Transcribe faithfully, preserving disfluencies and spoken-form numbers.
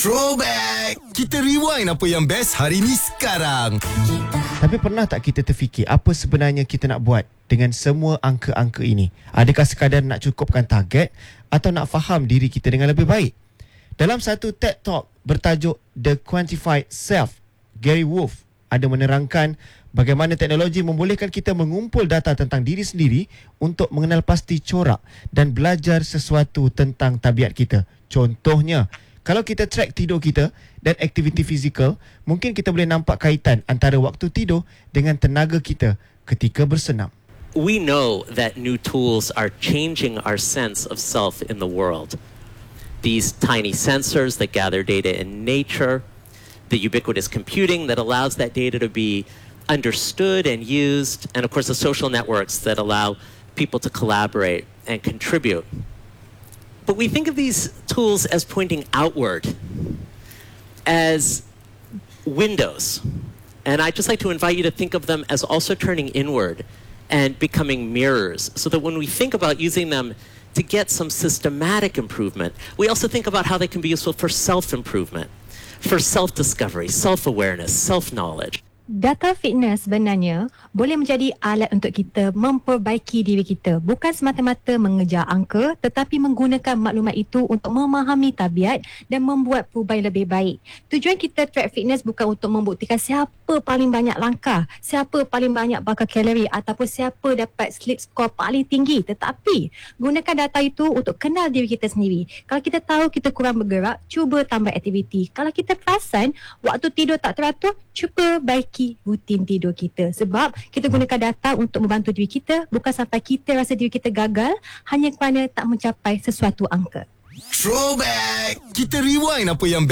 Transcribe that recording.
Throwback! Kita rewind apa yang best hari ni sekarang. Tapi pernah tak kita terfikir apa sebenarnya kita nak buat dengan semua angka-angka ini? Adakah sekadar nak cukupkan target atau nak faham diri kita dengan lebih baik? Dalam satu TED Talk bertajuk The Quantified Self, Gary Wolf ada menerangkan bagaimana teknologi membolehkan kita mengumpul data tentang diri sendiri untuk mengenal pasti corak dan belajar sesuatu tentang tabiat kita. Contohnya, kalau kita track tidur kita dan aktiviti fizikal, mungkin kita boleh nampak kaitan antara waktu tidur dengan tenaga kita ketika bersenam. We know that new tools are changing our sense of self in the world. These tiny sensors that gather data in nature, the ubiquitous computing that allows that data to be understood and used, and of course the social networks that allow people to collaborate and contribute. But we think of these tools as pointing outward, as windows. And I'd just like to invite you to think of them as also turning inward and becoming mirrors, so that when we think about using them to get some systematic improvement, we also think about how they can be useful for self-improvement, for self-discovery, self-awareness, self-knowledge. Data fitness sebenarnya boleh menjadi alat untuk kita memperbaiki diri kita. Bukan semata-mata mengejar angka, tetapi menggunakan maklumat itu untuk memahami tabiat dan membuat perubahan lebih baik. Tujuan kita track fitness bukan untuk membuktikan siapa paling banyak langkah, siapa paling banyak bakar kalori ataupun siapa dapat sleep score paling tinggi. Tetapi gunakan data itu untuk kenal diri kita sendiri. Kalau kita tahu kita kurang bergerak, cuba tambah aktiviti. Kalau kita perasan waktu tidur tak teratur, cuba baik rutin tidur kita. Sebab kita gunakan data untuk membantu diri kita, bukan sampai kita rasa diri kita gagal hanya kerana tak mencapai sesuatu angka. Throwback! Kita rewind apa yang best